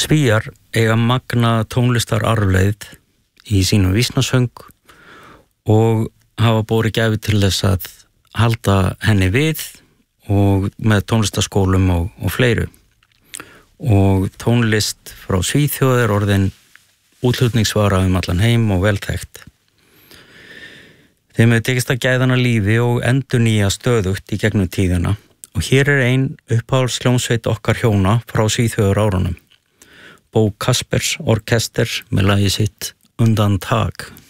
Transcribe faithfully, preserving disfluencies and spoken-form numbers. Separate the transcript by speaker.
Speaker 1: Svíar eiga magna tónlistararfleifð í sínum vísnasöng og hafa borið gæfu til þess að halda henni við og með tónlistarskólum og, og fleiru. Og tónlist frá Svíþjóð er orðin útflutningsvara um allan heim og velþekkt. Þeim hefur tekist að gæða hana lífi og endurnýja stöðugt í gegnum tíðina og hér er ein uppáhaldshljómsveit okkar hjóna frá Svíþjóðar árunum. Bo Kaspers Orkester með lagið sitt Undantag.